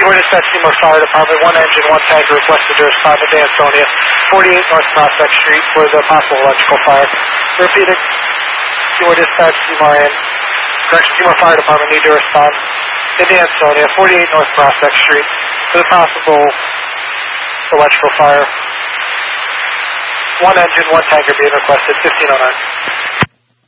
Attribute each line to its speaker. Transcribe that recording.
Speaker 1: Seymour Dispatch, Seymour Fire Department, 1 engine, 1 tanker requested to respond to Dansonia, 48 North Prospect Street for the possible electrical fire. Repeating, Seymour Dispatch, Seymour Fire Department need to respond to Dansonia, 48 North Prospect Street for the possible electrical fire. 1 engine, 1 tanker being requested, 1509.